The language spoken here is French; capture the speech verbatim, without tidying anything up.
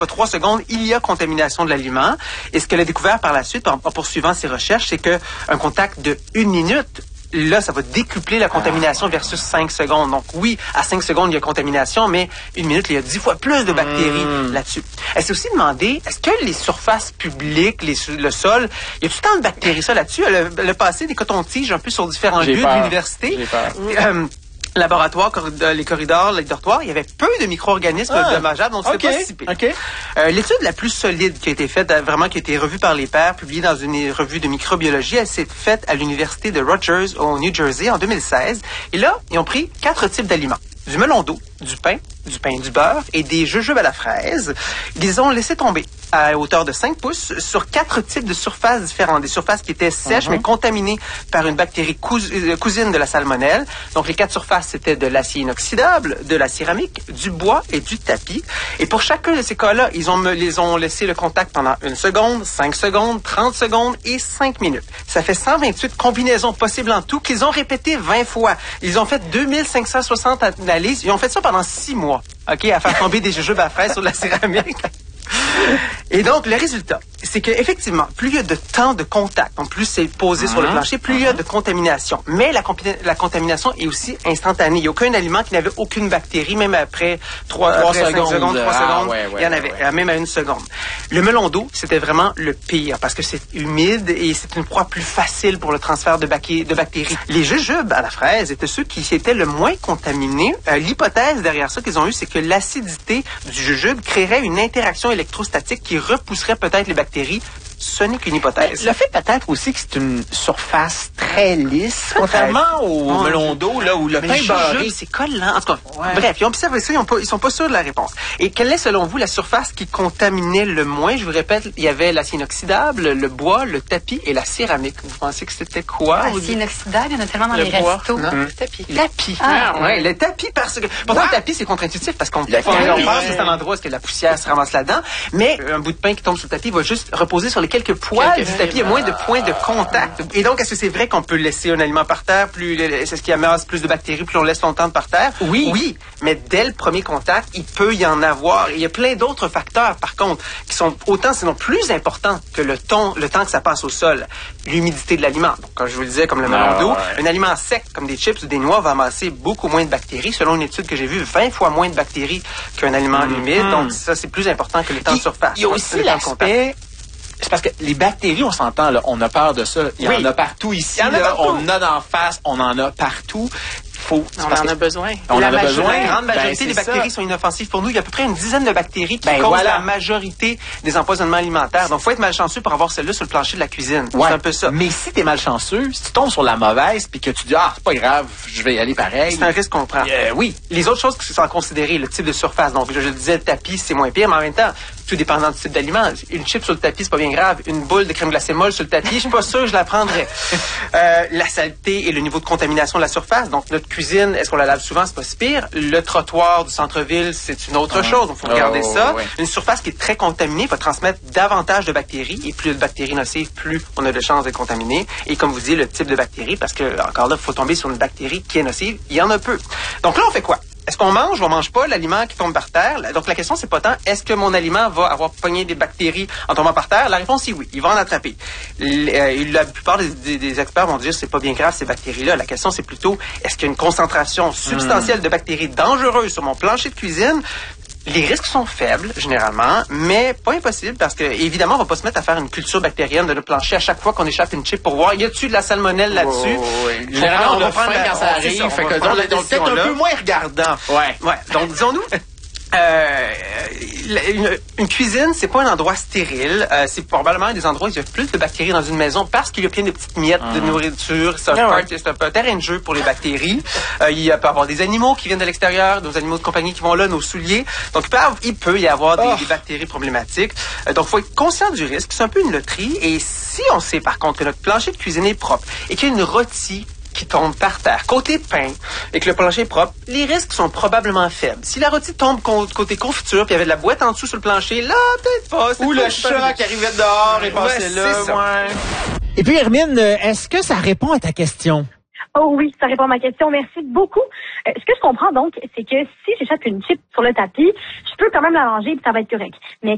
trois secondes, il y a contamination de l'aliment. Et ce qu'elle a découvert par la suite, en, en poursuivant ses recherches, c'est que un contact de une minute, là, ça va décupler la contamination versus cinq secondes. Donc oui, à cinq secondes, il y a contamination, mais une minute, il y a dix fois plus de bactéries mmh. là-dessus. Elle s'est aussi demandé, est-ce que les surfaces publiques, les, le sol, il y a tout tant de bactéries ça là-dessus? Elle a, elle a passé des cotons-tiges un peu sur différents J'ai lieux peur. de l'université. J'ai peur. Euh, laboratoire, les corridors, les dortoirs, il y avait peu de micro-organismes ah, dommageables, donc c'était okay, pas si pire. Okay. Euh, l'étude la plus solide qui a été faite, vraiment qui a été revue par les pairs, publiée dans une revue de microbiologie, elle s'est faite à l'université de Rutgers au New Jersey en deux mille seize. Et là, ils ont pris quatre types d'aliments. Du melon d'eau, du pain, du pain du beurre et des jujubes à la fraise. Ils les ont laissés tomber à hauteur de cinq pouces sur quatre types de surfaces différentes. Des surfaces qui étaient sèches, uh-huh. mais contaminées par une bactérie cous- cousine de la salmonelle. Donc, les quatre surfaces, c'était de l'acier inoxydable, de la céramique, du bois et du tapis. Et pour chacun de ces cas-là, ils ont, les ont laissé le contact pendant une seconde, cinq secondes, trente secondes et cinq minutes. Ça fait cent vingt-huit combinaisons possibles en tout qu'ils ont répété vingt fois. Ils ont fait deux mille cinq cent soixante analyses. Ils ont fait ça pendant six mois, OK, à faire tomber des jujubes à fraises sur de la céramique. Et donc, le résultat, c'est qu'effectivement, plus il y a de temps de contact, donc plus c'est posé uh-huh. sur le plancher, plus uh-huh. il y a de contamination. Mais la, compi- la contamination est aussi instantanée. Il n'y a aucun aliment qui n'avait aucune bactérie, même après trois secondes, secondes, trois ah, secondes, ouais, ouais, il y en avait, ouais, ouais. même à une seconde. Le melon d'eau, c'était vraiment le pire, parce que c'est humide et c'est une proie plus facile pour le transfert de, bac- de bactéries. Les jujubes à la fraise étaient ceux qui étaient le moins contaminés. Euh, l'hypothèse derrière ça qu'ils ont eue, c'est que l'acidité du jujube créerait une interaction électrostatique qui repousserait peut-être les bactéries. Ce n'est qu'une hypothèse. Le fait peut-être aussi que c'est une surface très lisse, contrairement au oh, melon d'eau, là, où le pain beurré, c'est collant. En tout cas, ouais. bref, ils ont observé ça, ils ont pas, ils sont pas sûrs de la réponse. Et quelle est, selon vous, la surface qui contaminait le moins? Je vous répète, il y avait l'acier inoxydable, le bois, le tapis et la céramique. Vous pensez que c'était quoi? L'acier inoxydable, il y en a tellement dans le les bois, restos. Non? Le tapis. Le tapis. Ah, ah ouais, le tapis parce que... Pourtant, ouais. le tapis, c'est contre-intuitif parce qu'on, on, on pense que c'est un endroit où est-ce que la poussière se ramasse là-dedans, mais un bout de pain qui tombe sur le tapis va juste reposer sur les quelques poils du tapis, il y a moins de points de contact. Et donc, est-ce que c'est vrai qu'on peut laisser un aliment par terre, plus c'est ce qui amasse plus de bactéries, plus on laisse longtemps par terre? Oui. Oui, mais dès le premier contact, il peut y en avoir. Il y a plein d'autres facteurs, par contre, qui sont autant, sinon plus importants que le ton, le temps que ça passe au sol. L'humidité de l'aliment. Donc, comme je vous le disais, comme le melon d'eau, ouais. un aliment sec, comme des chips ou des noix, va amasser beaucoup moins de bactéries. Selon une étude que j'ai vue, vingt fois moins de bactéries qu'un aliment mmh. humide. Donc, ça, c'est plus important que le temps il, de surface. Il y a aussi l'aspect... C'est parce que les bactéries, on s'entend, là, on a peur de ça. Il y oui. en a partout ici. Il y en a là, partout. On en a d'en face, on en a partout. Faut, on en a besoin. On la en a besoin. La grande majorité ben, des bactéries ça. sont inoffensives pour nous. Il y a à peu près une dizaine de bactéries qui ben, causent voilà. la majorité des empoisonnements alimentaires. Donc, il faut être malchanceux pour avoir celle-là sur le plancher de la cuisine. Ouais. C'est un peu ça. Mais si t'es malchanceux, si tu tombes sur la mauvaise puis que tu dis « Ah, c'est pas grave, je vais y aller pareil. » C'est un risque qu'on prend. Euh, oui. Les autres choses qui sont à considérer, le type de surface. Donc, je, je disais, le tapis, c'est moins pire, mais en même temps, tout dépendant du type d'aliment. Une chip sur le tapis, c'est pas bien grave. Une boule de crème glacée molle sur le tapis, je suis pas sûr que je la prendrais. euh, la saleté et le niveau de contamination de la surface. Donc, notre cuisine, est-ce qu'on la lave souvent? C'est pas si pire. Le trottoir du centre-ville, c'est une autre ah. chose. Donc, il faut regarder oh, ça. Ouais. Une surface qui est très contaminée va transmettre davantage de bactéries. Et plus il y a de bactéries nocives, plus on a de chances d'être contaminé. Et comme vous dites, le type de bactérie, parce que, encore là, il faut tomber sur une bactérie qui est nocive. Il y en a peu. Donc là, on fait quoi? Est-ce qu'on mange ou on mange pas l'aliment qui tombe par terre? Donc, la question, c'est pas tant, est-ce que mon aliment va avoir pogné des bactéries en tombant par terre? La réponse est oui. Il va en attraper. La plupart des, des, des experts vont dire, c'est pas bien grave, ces bactéries-là. La question, c'est plutôt, est-ce qu'il y a une concentration substantielle mmh. de bactéries dangereuses sur mon plancher de cuisine? Les risques sont faibles, généralement, mais pas impossible parce que, évidemment, on va pas se mettre à faire une culture bactérienne de notre plancher à chaque fois qu'on échappe une chip pour voir, y a-tu de la salmonelle là-dessus? Oh, oui. Généralement, on va prendre quand ça arrive, ça, fait que donc, donc peut-être un peu moins regardant. Ouais. Ouais. Donc, disons-nous, Euh, une, une cuisine, c'est pas un endroit stérile. Euh, c'est probablement des endroits où il y a plus de bactéries dans une maison parce qu'il y a plein de petites miettes ah. de nourriture. C'est un, ah ouais. c'est un peu un terrain de jeu pour les bactéries. Euh, il peut y avoir des animaux qui viennent de l'extérieur, des animaux de compagnie qui vont là, nos souliers. Donc, il peut, avoir, il peut y avoir des, oh. des bactéries problématiques. Euh, donc, il faut être conscient du risque. C'est un peu une loterie. Et si on sait, par contre, que notre plancher de cuisine est propre et qu'il y a une rôtie qui tombe par terre, côté pain, et que le plancher est propre, les risques sont probablement faibles. Si la rôtie tombe côté confiture, puis il y avait de la boîte en dessous sur le plancher, là, peut-être pas. Ou le chat qui arrivait dehors et passait là. Ouais. Et puis, Hermine, est-ce que ça répond à ta question? Oh oui, ça répond à ma question. Merci beaucoup. Euh, ce que je comprends donc, c'est que si j'échappe une chip sur le tapis, je peux quand même la manger et ça va être correct. Mais